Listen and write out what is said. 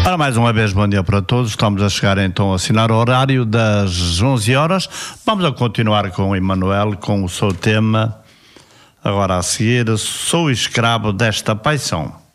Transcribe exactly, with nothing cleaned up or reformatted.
Ora, mais uma vez, bom dia para todos. Estamos a chegar então a assinar o horário das onze horas. Vamos a continuar com o Emanuel, com o seu tema. Agora a seguir, sou escravo desta paixão.